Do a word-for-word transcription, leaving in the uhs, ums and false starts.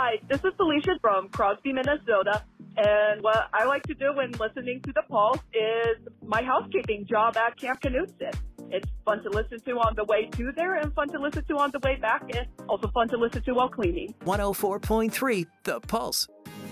Hi, this is Felicia from Crosby, Minnesota. And what I like to do when listening to The Pulse is my housekeeping job at Camp Knutson. It's fun to listen to on the way to there and fun to listen to on the way back, and also fun to listen to while cleaning. one oh four point three The Pulse.